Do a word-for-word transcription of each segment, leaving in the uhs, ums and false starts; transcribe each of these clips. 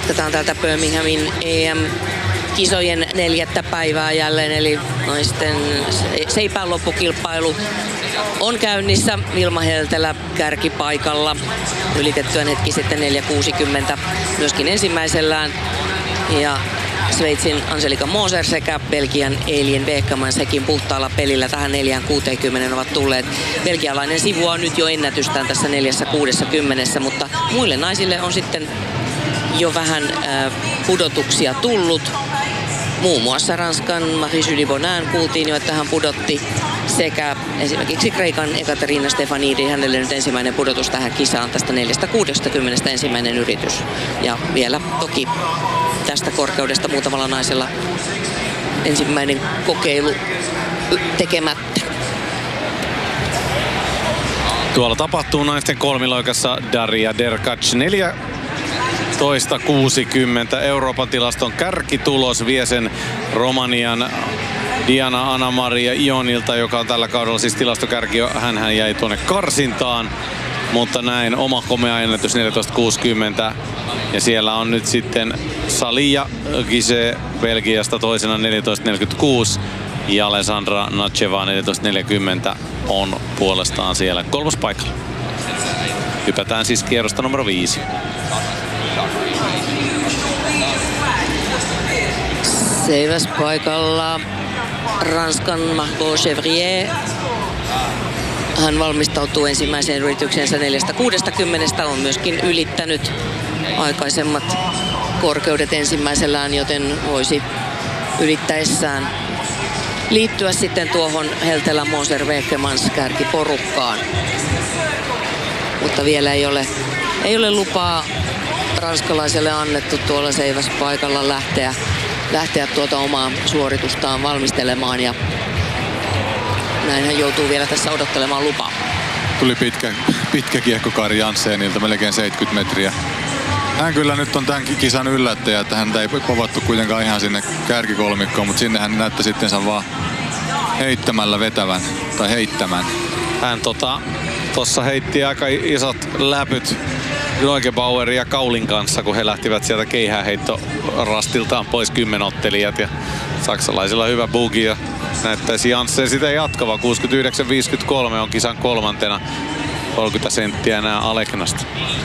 Jatketaan täältä Birminghamin E M-kisojen neljättä päivää jälleen, eli naisten seipään loppukilpailu on käynnissä. Vilma Heltelä kärkipaikalla ylitettyään hetki sitten neljä kuusikymmentä myöskin ensimmäisellään. Ja Sveitsin Angelika Moser sekä Belgian Elien Beekman sekin puhtaalla pelillä tähän neljä kuusikymmentä ovat tulleet. Belgialainen sivua nyt jo ennätystään tässä neljä kuusikymmentä, mutta muille naisille on sitten jo vähän äh, pudotuksia tullut. Muun muassa Ranskan Marie-Julie Bonin kuultiin jo, että hän pudotti, sekä esimerkiksi Kreikan Ekaterina Stefanidi, hänelle nyt ensimmäinen pudotus tähän kisaan tästä neljä kuusikymmentä ensimmäinen yritys. Ja vielä toki tästä korkeudesta muutamalla naisella ensimmäinen kokeilu tekemättä. Tuolla tapahtuu naisten kolmiloikassa Daria Derkac neljätoista kuusikymmentä. Euroopan tilaston kärkitulos vie sen Romanian Diana Anna-Maria Ionilta, joka on tällä kaudella siis tilastokärki. Hänhän jäi tuonne karsintaan, mutta näin oma komea ennätys neljätoista kuusikymmentä. Ja siellä on nyt sitten Salia Gise Belgiasta toisena neljätoista neljäkymmentäkuusi. Ja Alessandra Nacheva neljätoista neljäkymmentä on puolestaan siellä kolmas paikalla. Hypätään siis kierrosta numero viisi. Seiväs paikalla Ranskan Margot Chevrier. Hän valmistautuu ensimmäiseen yrityksensä neljä kuusikymmentä, on myöskin ylittänyt aikaisemmat korkeudet ensimmäisellään, joten voisi ylittäessään liittyä sitten tuohon Heltelä Moser Beekmans kärkiporukkaan. Mutta vielä ei ole, ei ole lupaa ranskalaiselle annettu tuolla seiväspaikalla lähteä, lähteä tuota omaa suoritustaan valmistelemaan, ja näin hän joutuu vielä tässä odottelemaan lupaa. Tuli pitkä, pitkä kiekko Kari Janssenilta, melkein seitsemänkymmentä metriä. Hän kyllä nyt on tämän kisan yllättäjä, että häntä ei povattu kuitenkaan ihan sinne kärkikolmikkoon, mutta sinne hän näytti sittensä vaan heittämällä vetävän, tai heittämään. Hän tota, tossa heitti aika isot läpyt Neugebauer ja Kaulin kanssa, kun he lähtivät sieltä keihäänheittorastiltaan pois kymmenottelijat, ja saksalaisilla hyvä bugi, ja näyttäisi Janssen sitä jatkava. kuusikymmentäyhdeksän viisikymmentäkolme on kisan kolmantena, kolmekymmentä senttiä enää Aleknasta.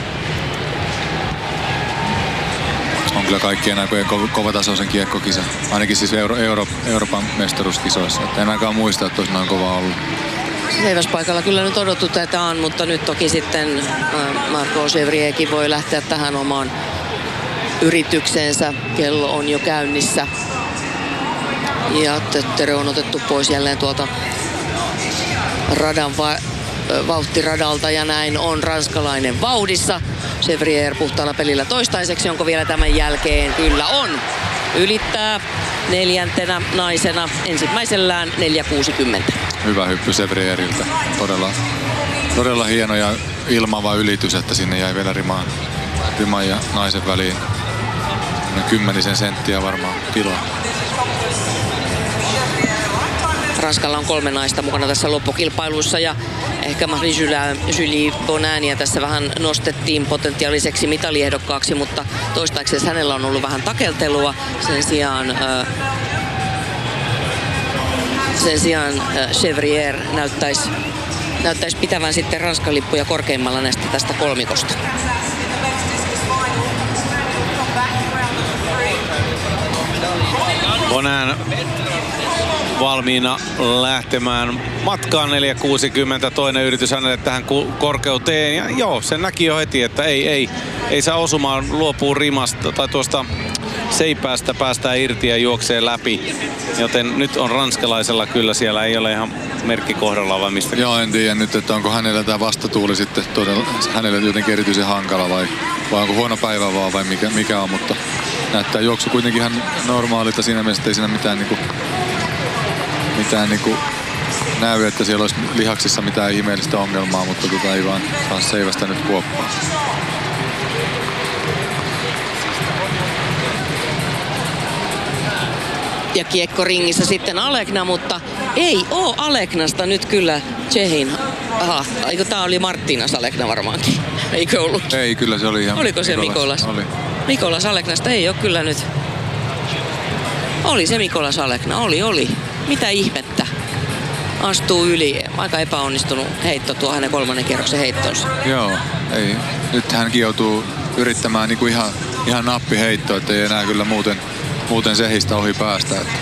On kyllä kaikkien aikojen ko- kovatasoisen kiekkokisa. Ainakin siis Euro- Euro- Euroopan mestaruuskisoissa. Että en ainakaan muista, että olisi noin kova ollut. Seiväspaikalla kyllä nyt odotetaan, mutta nyt toki sitten äh, Margot Chevrierkin voi lähteä tähän omaan yritykseensä. Kello on jo käynnissä. Ja Tötterö on otettu pois jälleen tuolta radan va- vauhtiradalta, ja näin on ranskalainen vauhdissa. Chevrier puhtaalla pelillä toistaiseksi. Onko vielä tämän jälkeen? Kyllä on. Ylittää neljäntenä naisena ensimmäisellään neljä kuusikymmentä. Hyvä hyppy Chevrieriltä. Todella, todella hieno ja ilmava ylitys, että sinne jäi vielä rimaan, riman ja naisen väliin. Kymmenisen senttiä varmaan tilaa. Ranskalla on kolme naista mukana tässä loppukilpailussa, ja ehkä Marie-Julie Boninia tässä vähän nostettiin potentiaaliseksi mitaliehdokkaaksi, mutta toistaiseksi hänellä on ollut vähän takeltelua. Sen sijaan, äh, sen sijaan äh, Chevrier näyttäisi, näyttäisi pitävän sitten Ranskan lippuja korkeimmalla näistä tästä kolmikosta. Bonin valmiina lähtemään matkaan neljä kuusikymmentä, toinen yritys hänelle tähän korkeuteen, ja joo, sen näki jo heti, että ei, ei, ei saa osumaan, luopuu rimasta tai tuosta seipäästä, päästään irti ja juoksee läpi, joten nyt on ranskalaisella kyllä, siellä ei ole ihan merkki kohdalla vai mistä. Joo, en tiedä nyt, että onko hänellä tämä vastatuuli sitten todella, hänelle jotenkin erityisen hankala vai, vai onko huono päivä vaan vai mikä, mikä on, mutta näyttää juoksu kuitenkin ihan normaalilta siinä mielessä, ei siinä mitään niinku mitään niinku näy, että siellä olisi lihaksissa mitään ihmeellistä ongelmaa, mutta tota ei vaan saa seivästä nyt kuoppaa. Ja kiekko ringissä sitten Alekna, mutta ei oo Aleknasta nyt kyllä Tsehin. Aha, eikö tää oli Marttinas Alekna varmaankin? Eikö ollut? Ei, kyllä se oli ihan Oliko se Mikolas? Oli. Mikolas Aleknasta ei ole kyllä nyt. Oli se Mikolas Alekna, oli, oli. Mitä ihmettä. Astuu yli. Aika epäonnistunut heitto tuo hänen kolmannen kierroksen heittonsa. Joo, ei. Nyt hänkin joutuu yrittämään niinku ihan, ihan nappiheittoa, että ei enää kyllä muuten, muuten sehistä ohi päästä. Että.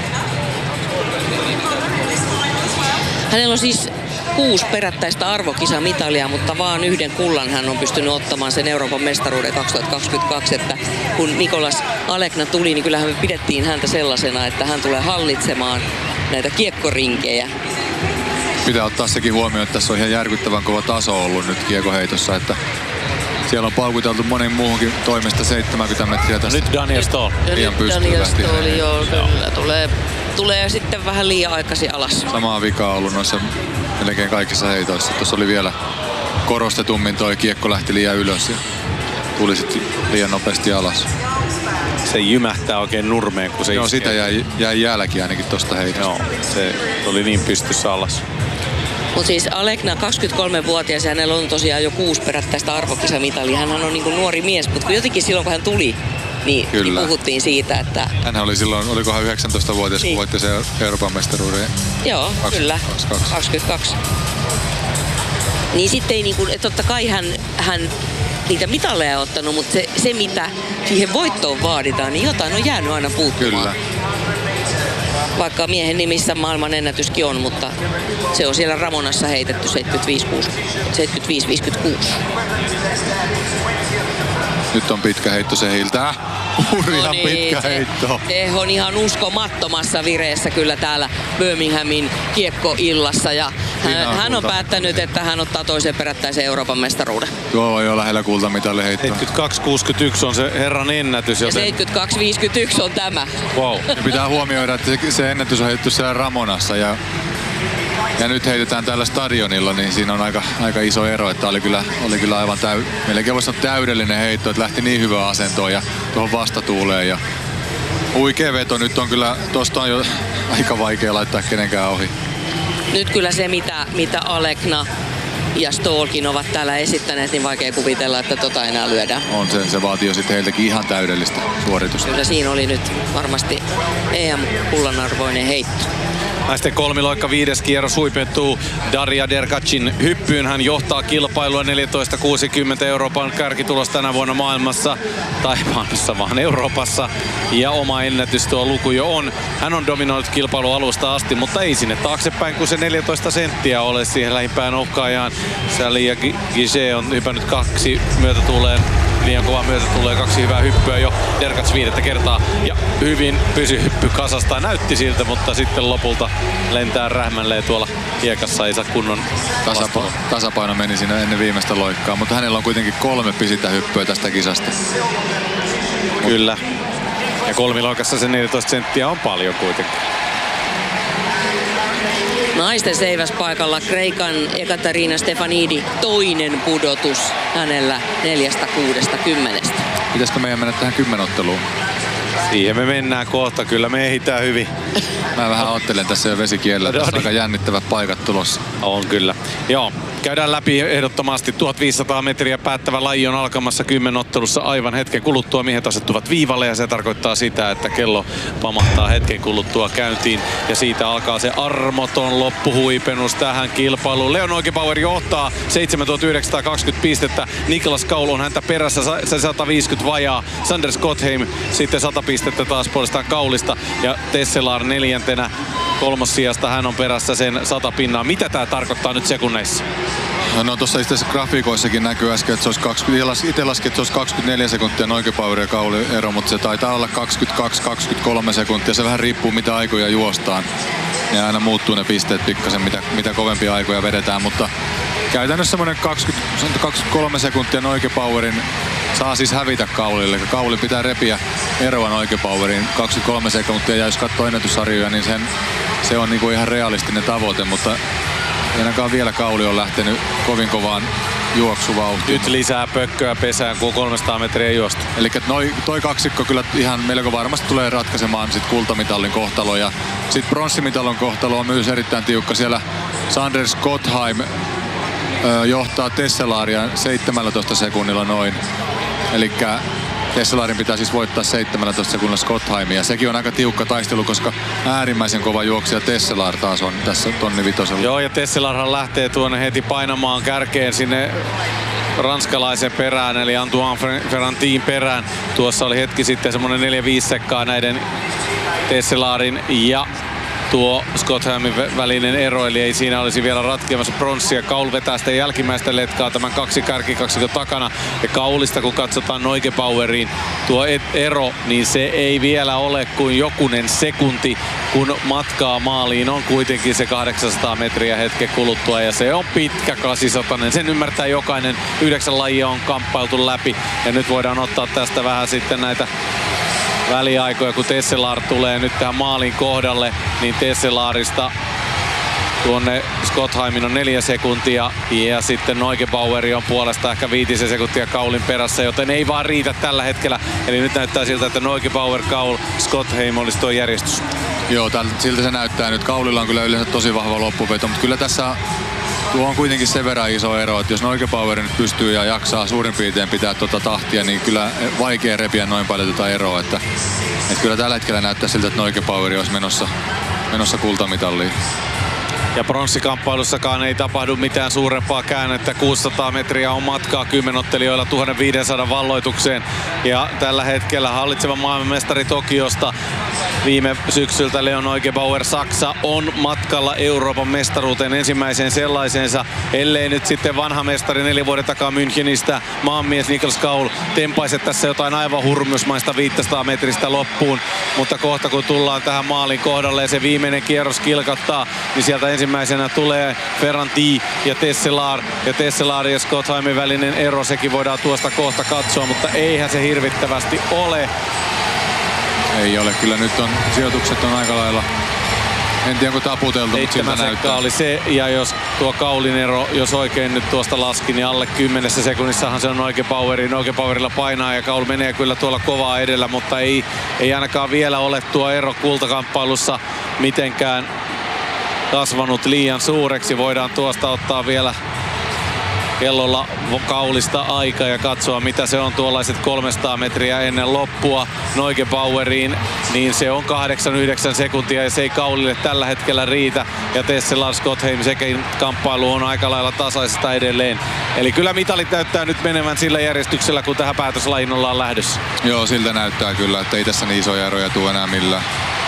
Hänellä on siis kuusi perättäistä arvokisamitalia, mutta vaan yhden kullan hän on pystynyt ottamaan sen Euroopan mestaruuden kaksituhattakaksikymmentäkaksi. Että kun Mikolas Alekna tuli, niin kyllähän me pidettiin häntä sellaisena, että hän tulee hallitsemaan näitä kiekkorinkejä. Pitää ottaa sekin huomioon, että tässä on ihan järkyttävän kova taso ollut nyt kiekoheitossa, että siellä on paukuteltu monen muuhunkin toimesta seitsemänkymmentä metriä tästä. Nyt Daniel Stoll. Ja nyt Daniel Stoll, joo, kyllä. Tulee, tulee sitten vähän liian aikaisin alas. Samaa vikaa ollut noissa melkein kaikissa heitoissa. Tuossa oli vielä korostetummin toi kiekko lähti liian ylös ja tuli sitten liian nopeasti alas. Se jymähtää oikein nurmeen, kun se Joo, iskee. sitä jäi, jäi jälki ainakin tosta heitosta. Joo, se oli niin pystyssä alas. Mutta siis Alekna kaksikymmentäkolmevuotias ja hänellä on tosiaan jo kuusi perättäistä arvokisamitalia. Hän on niinku nuori mies, mutta jotenkin silloin kun hän tuli, niin, niin puhuttiin siitä, että... Hänhän oli silloin, olikohan yhdeksäntoistavuotias, niin. kun voitti se Euroopan mestaruuden. Joo, kyllä. kaksikymmentäkaksi. Niin sitten ei niinku, että totta kai hän, hän niitä mitaleja ottanut, mutta se, se mitä siihen voittoon vaaditaan, niin jotain on jäänyt aina puuttumaan. Kyllä. Vaikka miehen nimissä maailman ennätyskin on, mutta se on siellä Ramonassa heitetty seitsemänkymmentäviisi viisikymmentäkuusi. Nyt on pitkä heitto se hiiltää. Hurjan no niin, pitkä se, heitto. Se on ihan uskomattomassa vireessä kyllä täällä Birminghamin kiekkoillassa. Ja hän, hän on päättänyt, että hän ottaa toisen perättäisen Euroopan mestaruuden. Tuo on jo lähellä kultamitalli heittoa. seitsemänkymmentäkaksi kuusikymmentäyksi on se herran ennätys. Joten... Ja seitsemänkymmentäkaksi viisikymmentäyksi on tämä. Wow. Ja pitää huomioida, että se ennätys on heitetty siellä Ramonassa. Ja, ja nyt heitetään täällä stadionilla, niin siinä on aika, aika iso ero. Että oli kyllä, oli kyllä aivan täy, melkein voisi sanoa täydellinen heitto, että lähti niin hyvään asentoon ja tuohon vastatuuleen. Ja huikea veto nyt on kyllä, tosta on jo aika vaikea laittaa kenenkään ohi. Nyt kyllä se, mitä, mitä Alekna ja Stollkin ovat täällä esittäneet, niin vaikea kuvitella, että tota enää lyödään. On se, se vaatii jo sitten heiltäkin ihan täydellistä suoritusta. Kyllä siinä oli nyt varmasti E M-kullanarvoinen heitto. Naisten kolmiloikka viides kierros huipentuu Daria Derkacin hyppyyn. Hän johtaa kilpailua neljätoista kuusikymmentä Euroopan kärkitulos tänä vuonna maailmassa. Tai maailmassa vaan Euroopassa. Ja oma ennätys tuo luku jo on. Hän on dominoinut kilpailu alusta asti, mutta ei sinne taaksepäin, kun se neljätoista senttiä ole siihen lähimpään uhkaajaan. Sally ja Gige on hypännyt kaksi myötätuuleen. Liian kova myötä tulee kaksi hyvää hyppyä jo. Derkac viidettä kertaa ja hyvin pysy hyppy kasasta. Näytti siltä, mutta sitten lopulta lentää rähmälleen tuolla hiekassa. Ei saa kunnon Tasapaino, tasapaino meni siinä ennen viimeistä loikkaa, mutta hänellä on kuitenkin kolme pisintä hyppyä tästä kisasta. Kyllä. Ja kolmiloikassa se neljätoista senttiä on paljon kuitenkin. Naisten seiväspaikalla Kreikan Ekaterina Stefanidi toinen pudotus hänellä neljästä kuudesta kymmenestä. Pitäisikö meidän mennä tähän kymmenotteluun? Siihen me mennään kohta, kyllä me ehditään hyvin. Mä vähän ottelen tässä jo vesikielellä, tässä on aika jännittävät paikat tulossa. On kyllä. Joo, käydään läpi ehdottomasti. tuhatviisisataa metriä päättävä laji on alkamassa kymmenottelussa aivan hetken kuluttua. Miehet asettuvat viivalle ja se tarkoittaa sitä, että kello pamahtaa hetken kuluttua käyntiin. Ja siitä alkaa se armoton loppuhuipennus tähän kilpailuun. Leon Oikepower johtaa seitsemäntuhatta yhdeksänsataakaksikymmentä pistettä. Niklas Kaul on häntä perässä sata viisikymmentä vajaa. Sander Skottheim sitten sata pistettä taas puolestaan Kaulista. Ja Tesselar neljäntenä kolmas sijasta hän on perässä sen sata pinnaa. Mitä tää tarkoittaa nyt sekunneissa? No tuossa itse asiassa grafiikoissakin näkyy äsken, että se olisi kaksikymmentä, itse laskin, että se olisi kaksikymmentäneljä sekuntia Oikepower ja Kauli ero, mutta se taitaa olla kaksikymmentäkaksi kaksikymmentäkolme sekuntia. Se vähän riippuu mitä aikoja juostaan. Ja aina muuttuu ne pisteet pikkasen, mitä, mitä kovempia aikoja vedetään, mutta käytännössä semmoinen kaksikymmentä kaksikymmentäkolme sekuntia Oikepowerin saa siis hävitä Kaulille. Kauli pitää repiä eroa Oikepowerin kaksikymmentäkolme sekuntia ja jos katsoo ennätyssarjoja, niin sen, se on niinku ihan realistinen tavoite, mutta ainakaan vielä Kauli on lähtenyt kovin kovaan juoksuvauhtiin. Nyt lisää pökköä pesään, kun kolmesataa metriä juosta. Eli noi, toi kaksikko kyllä ihan melko varmasti tulee ratkaisemaan sit kultamitalin kohtalo. Ja sit pronssimitalin kohtalo on myös erittäin tiukka. Siellä Sander Skottheim ö, johtaa Tesselaria seitsemäntoista sekunnilla noin. Elikkä Tesselarin pitää siis voittaa seitsemäntoista sekunnilla Skotheimia. Sekin on aika tiukka taistelu, koska äärimmäisen kova juoksija Tesselar taas on tässä tonni vitosella. Joo, ja Tesselarhan lähtee tuonne heti painamaan kärkeen sinne ranskalaisen perään, eli Antoine Ferrantin perään. Tuossa oli hetki sitten semmoinen neljä viisi sekkaa näiden Tesselarin ja tuo Skottheimin välinen ero, eli ei siinä olisi vielä ratkeamassa pronssia. Kaul vetää sitä jälkimmäistä letkaa tämän kaksi kärkikaksikon takana. Ja Kaulista kun katsotaan Neugebaueriin tuo ero, niin se ei vielä ole kuin jokunen sekunti, kun matkaa maaliin on kuitenkin se kahdeksansataa metriä hetken kuluttua. Ja se on pitkä kahdeksansataa. Sen ymmärtää jokainen. Yhdeksän lajia on kamppailtu läpi. Ja nyt voidaan ottaa tästä vähän sitten näitä väliaikoja, kun Tesselar tulee nyt tähän maalin kohdalle, niin Tesselarista tuonne Skottheimin on neljä sekuntia ja sitten Neugebauer on puolesta ehkä viitisen sekuntia Kaulin perässä, joten ei vaan riitä tällä hetkellä. Eli nyt näyttää siltä, että Neugebauer, Kaul, Skottheim olisi tuo järjestys. Joo, tältä, siltä se näyttää nyt. Kaulilla on kyllä yleensä tosi vahva loppuveto, mutta kyllä tässä tuo on kuitenkin sen verran iso ero, että jos Neugebauer nyt pystyy ja jaksaa suurin piirtein pitää tuota tahtia, niin kyllä vaikea repiä noin paljon tuota eroa. Että, että kyllä tällä hetkellä näyttää siltä, että Neugebauer olisi menossa, menossa kultamitalliin. Ja pronssikamppailussakaan ei tapahdu mitään suurempaa käännettä. kuusisataa metriä on matkaa kymmenottelijoilla tuhatviisisataa valloitukseen. Ja tällä hetkellä hallitseva maailmanmestari Tokiosta viime syksyltä Leon Neugebauer Saksa on matkalla Euroopan mestaruuteen ensimmäiseen sellaiseensa. Ellei nyt sitten vanha mestari neljä vuoden takaa Münchenistä maanmies Niklas Kaul tempaise tässä jotain aivan hurmusmaista viisisataa metristä loppuun. Mutta kohta kun tullaan tähän maalin kohdalle ja se viimeinen kierros kilkattaa, niin sieltä ensimmäisenä tulee Ferranti ja Tesselar. Ja Tesselar ja Skottheimin välinen ero, sekin voidaan tuosta kohta katsoa, mutta eihän se hirvittävästi ole. Ei ole, kyllä nyt on, sijoitukset on aika lailla, en tiedä onko taputeltu, mutta siltä näyttää. Oli se, ja jos tuo Kaulin ero, jos oikein nyt tuosta laski, niin alle kymmenessä sekunnissahan se on Neugebauerin. Neugebauerilla painaa ja Kaul menee kyllä tuolla kovaa edellä, mutta ei, ei ainakaan vielä ole tuo ero kultakamppailussa mitenkään kasvanut liian suureksi. Voidaan tuosta ottaa vielä kellolla Kaulista aika ja katsoa mitä se on tuollaiset kolmesataa metriä ennen loppua Neugebaueriin, niin se on kahdeksan yhdeksän sekuntia ja se ei Kaulille tällä hetkellä riitä. Ja Tesselar Skottheim sekin kamppailu on aika lailla tasaista edelleen. Eli kyllä mitalit näyttää nyt menevän sillä järjestyksellä, kun tähän päätöslajiin ollaan lähdössä. Joo, siltä näyttää kyllä, että ei tässä niin isoja eroja tule enää millään.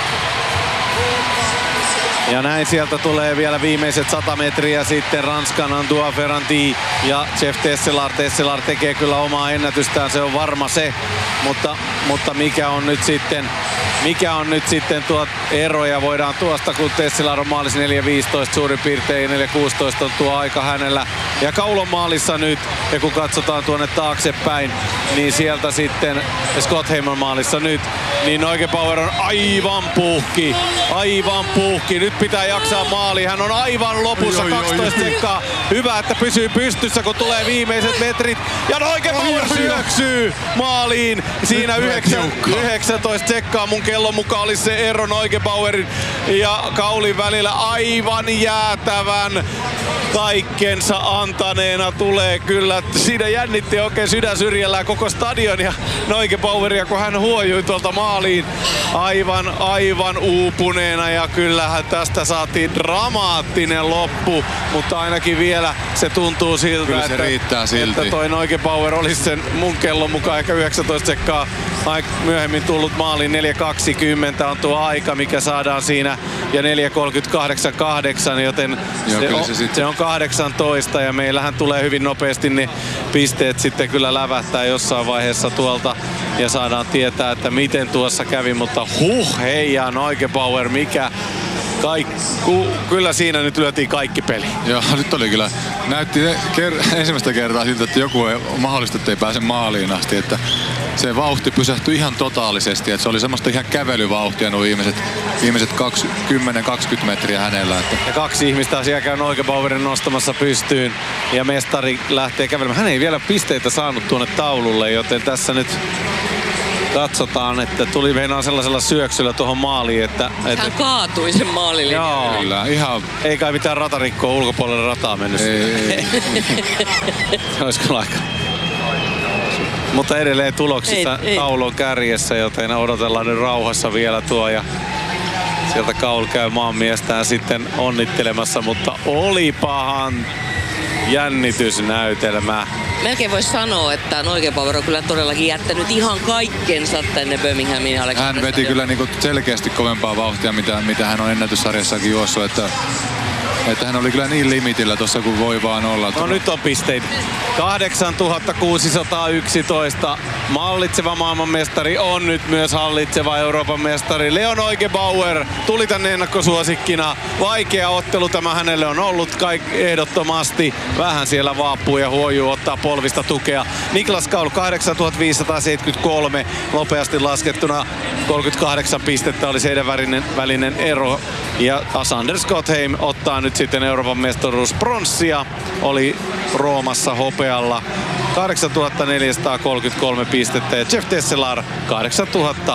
Ja näin sieltä tulee vielä viimeiset sata metriä sitten Ranskan Antoine Ferranti ja Jeff Tesselar. Tesselar tekee kyllä omaa ennätystään, se on varma se. Mutta, mutta mikä on nyt sitten, mikä on nyt sitten tuo ero ja voidaan tuosta, kun Tesselar on maalissa neljä viisitoista suurin piirtein, neljä kuusitoista on tuo aika hänellä. Ja Kaul on maalissa nyt, ja kun katsotaan tuonne taaksepäin, niin sieltä sitten Skottheim on maalissa nyt. Niin Neugebauer on aivan puhki, aivan puhki. Nyt pitää jaksaa maali. Hän on aivan lopussa, kaksitoista sekkaa. Hyvä, että pysyy pystyssä, kun tulee viimeiset metrit. Ja Neugebauer syöksyy maaliin. Siinä yhdeksäntoista sekkaa mun kellon mukaan oli se ero Neugebauerin ja Kaulin välillä. Aivan jäätävän kaikkensa antaneena tulee kyllä. Siinä jännitti oikein sydän syrjällään koko stadion ja Neugebaueria, kun hän huojui tuolta maaliin aivan, aivan uupuneena. Ja kyllähän tästä saatiin dramaattinen loppu, mutta ainakin vielä se tuntuu siltä, kyllä se että, riittää silti. että toi Neugebauer olisi sen mun kellon mukaan ehkä yhdeksäntoista sekkaa myöhemmin tullut maaliin. Neljä kaksikymmentä on tuo aika, mikä saadaan siinä, ja neljä kolmekymmentäkahdeksan kahdeksan, joten joo, se, on, se, se on kahdeksantoista ja meillähän tulee hyvin nopeasti ne pisteet sitten kyllä lävähtää jossain vaiheessa tuolta ja saadaan tietää, että miten tuossa kävi, mutta huh heijaa Neugebauer, mikä Kaik, ku, kyllä siinä nyt lyötiin kaikki peli. Joo, nyt oli kyllä, näytti ker- ensimmäistä kertaa siltä, että joku ei mahdollista, että ei pääse maaliin asti, että se vauhti pysähtyi ihan totaalisesti, että se oli semmoista ihan kävelyvauhtia nuo viimeiset, viimeiset kymmenen kaksikymmentä metriä hänellä. Että. Ja kaksi ihmistä siellä käy Neugebauerin nostamassa pystyyn ja mestari lähtee kävelemään. Hän ei vielä pisteitä saanut tuonne taululle, joten tässä nyt katsotaan, että tuli meinaan sellaisella syöksyllä tuohon maaliin, että... että hän kaatui sen maalille. Joo, kyllä, ihan... Ei kai mitään ratarikkoa ulkopuolelle rataa mennyt. Ei, ei. Olisiko aika? Mutta edelleen tuloksissa Kaul on kärjessä, joten odotellaan nyt rauhassa vielä tuo. Ja sieltä Kaul käy maanmiestään sitten onnittelemassa, mutta olipahan jännitysnäytelmä. Melkein voisi sanoa, että Neugebauer on kyllä todellakin jättänyt ihan kaikkensa tänne Birminghamin. Hän veti kyllä niinku selkeästi kovempaa vauhtia, mitä, mitä hän on ennätyssarjassakin juossut. Että, että hän oli kyllä niin limitillä tuossa kuin voi vaan olla. No nyt on pisteitä. kahdeksantuhatta kuusisataayksitoista. Mallitseva maailmanmestari on nyt myös hallitseva Euroopan mestari. Leo Neugebauer tuli tänne ennakkosuosikkina. Vaikea ottelu tämä hänelle on ollut kaik- ehdottomasti. Vähän siellä vaappuu ja huojuu ottaa polvista tukea. Niklas Kaul kahdeksantuhatta viisisataaseitsemänkymmentäkolme. Nopeasti laskettuna kolmekymmentäkahdeksan pistettä oli heidän välinen, välinen ero. Ja Sander Skotheim ottaa nyt sitten Euroopan mestaruus pronssia. Oli Roomassa hopealla. kahdeksantuhatta neljäsataakolmekymmentäkolme pistettä ja Jeff Tesselar kahdeksantuhatta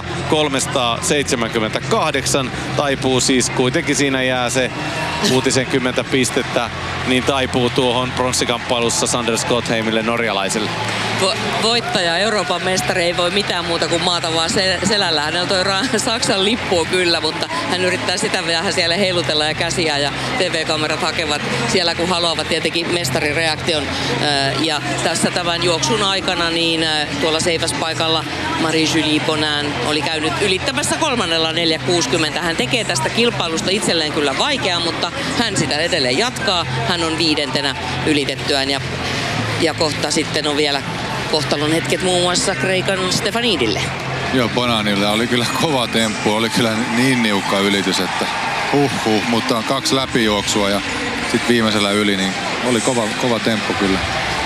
kolmesataaseitsemänkymmentäkahdeksan. Taipuu siis, kuitenkin siinä jää se kuusikymmentä pistettä, niin taipuu tuohon pronssikamppailussa Sander Skotheimille norjalaiselle. Vo- voittaja, Euroopan mestari, ei voi mitään muuta kuin maata vaan sel- selällä. Hänellä toi ra- Saksan lippu kyllä, mutta hän yrittää sitä vähän siellä heilutella ja käsiä ja T V-kamerat hakevat siellä kun haluavat tietenkin mestarireaktion. Ja tässä tämän juoksun aikana niin tuolla seiväspaikalla Marie-Julie Bonin oli käynyt ylittämässä kolmannella neljä kuusikymmentä. Hän tekee tästä kilpailusta itselleen kyllä vaikeaa, mutta hän sitä edelleen jatkaa. Hän on viidentenä ylitettyään ja, ja kohta sitten on vielä kohtalon hetket muun muassa Kreikan Stefanidille. Joo, Bonanilla oli kyllä kova temppu, oli kyllä niin niukka ylitys, että huh huh, mutta on kaksi läpijuoksua ja sitten viimeisellä yli, niin oli kova, kova temppu kyllä.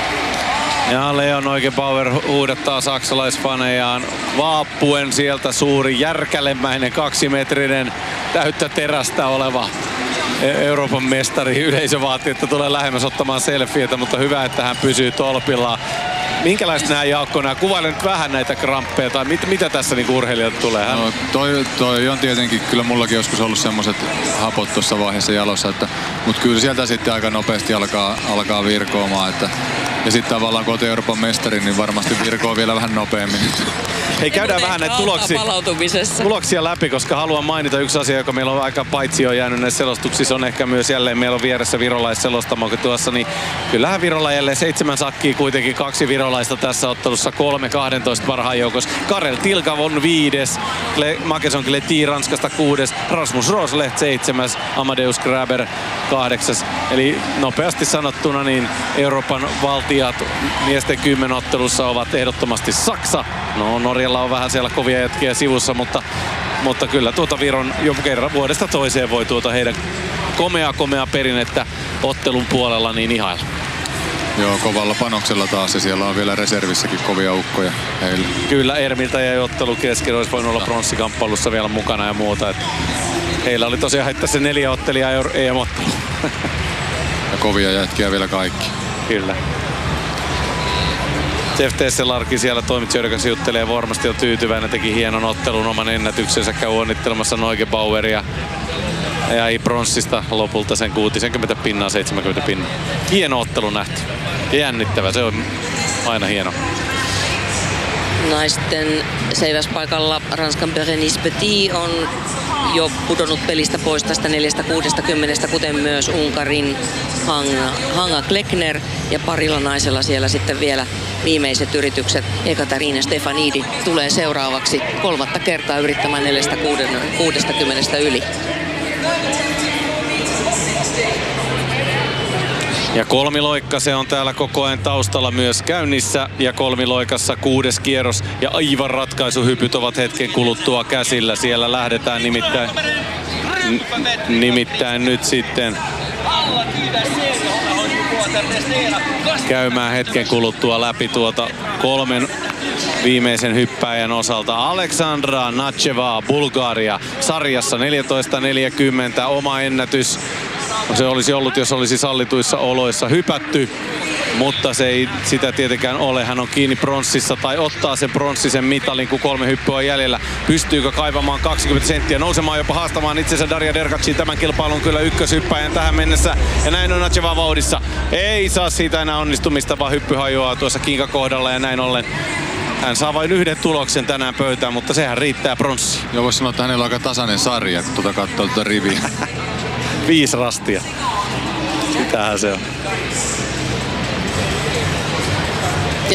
Ja Leo Neugebauer huudattaa saksalaisfanejaan vaappuen sieltä suuri järkälemäinen kaksimetrinen täyttä terästä oleva Euroopan mestari. Yleisö vaatii, että tulee lähemmäs ottamaan selfieitä, mutta hyvä, että hän pysyy tolpillaan. Minkälaista nämä, Jaakko, nämä? Kuvaile nyt vähän näitä kramppeja tai mit, mitä tässä niin urheilijalta tulee? Hän... No, toi, toi on tietenkin, kyllä mullakin joskus ollut semmoiset hapot tuossa vaiheessa jalossa, että, mutta kyllä sieltä sitten aika nopeasti alkaa, alkaa virkoamaan. Että, ja sitten tavallaan kun olet Euroopan mestari, niin varmasti virkoo vielä vähän nopeammin. Hei, käydään vähän näitä tuloksia, tuloksia läpi, koska haluan mainita yksi asia, joka meillä on aika paitsi on jäänyt näissä selostuksissa, on ehkä myös jälleen meillä on vieressä virolaisselostamo tuossa, niin kyllähän Virolla jälleen seitsemän sakkia kuitenkin, kaksi virolaista tässä ottelussa, kolme kahdentoista parhaan joukossa. Karel Tilkav on viides, Makeson Kleti Ranskasta kuudes, Rasmus Rosleht seitsemäs, Amadeus Graber kahdeksas. Eli nopeasti sanottuna niin Euroopan valtiat miesten kymmenottelussa ovat ehdottomasti Saksa. No Norjalla on vähän siellä kovia jätkiä sivussa, mutta, mutta kyllä tuota Viron jo kerran vuodesta toiseen voi tuota heidän komea komea perinnettä ottelun puolella niin ihailla. Joo, kovalla panoksella taas ja siellä on vielä reservissäkin kovia ukkoja heille. Kyllä, Ermiltä jäi ottelu kesken, olisi voinut olla pronssikamppailussa vielä mukana ja muuta. Että heillä oli tosiaan haittaa se neljä ottelijaa E M-ottelu. Ja kovia jätkiä vielä kaikki. Kyllä. Jeff Tesselarkin siellä toimitsijoiden kanssa juttelee, varmasti on tyytyväinen, teki hienon ottelun oman ennätyksensä, käy onnittelemassa Neugebaueria. Ja pronssista lopulta sen kuusikymmentä pinnaa, seitsemänkymmentä pinnaa. Hieno ottelu nähty. Jännittävä, se on aina hieno. Naisten seiväspaikalla Ranskan Berenice Petit on jo pudonnut pelistä pois tästä neljästä kuudestakymmenestä, kuten myös Unkarin Hanga, Hanga Kleckner. Ja parilla naisella siellä sitten vielä viimeiset yritykset. Ekaterina Stefanidi tulee seuraavaksi kolmatta kertaa yrittämään neljästä kuudestakymmenestä yli. Ja kolmiloikka, se on täällä koko ajan taustalla myös käynnissä. Ja kolmiloikassa kuudes kierros ja aivan ratkaisuhypyt ovat hetken kuluttua käsillä. Siellä lähdetään nimittäin, n- nimittäin nyt sitten käymään hetken kuluttua läpi tuota kolmen viimeisen hyppäjän osalta. Aleksandra Nacheva, Bulgaria, sarjassa neljätoista neljäkymmentä, oma ennätys. Se olisi ollut, jos olisi sallituissa oloissa hypätty. mutta se ei sitä tietenkään ole. Hän on kiinni pronssissa tai ottaa sen pronssisen mitalin, kun kolme hyppyä on jäljellä. Pystyykö kaivamaan kaksikymmentä senttiä, nousemaan jopa haastamaan itsensä Daria Derkacin tämän kilpailun kyllä ykköshyppäjän tähän mennessä. Ja näin on Natseva vauhdissa. Ei saa siitä enää onnistumista, vaan hyppy hajoaa tuossa kinka kohdalla ja näin ollen. Hän saa vain yhden tuloksen tänään pöytään, mutta sehän riittää pronssiin. Joo, voisi sanoa, että hänellä on aika tasainen sarja, kun tuota katsoo tuota riviä. Viisi rastia. Sitähän se on.